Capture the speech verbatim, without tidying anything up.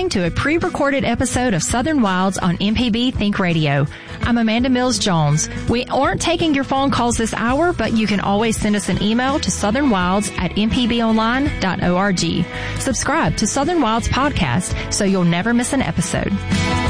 listening to a pre-recorded episode of Southern Wilds on M P B Think Radio. I'm Amanda Mills Jones. We aren't taking your phone calls this hour, but you can always send us an email to southern wilds at m p b online dot org. Subscribe to Southern Wilds Podcast so you'll never miss an episode.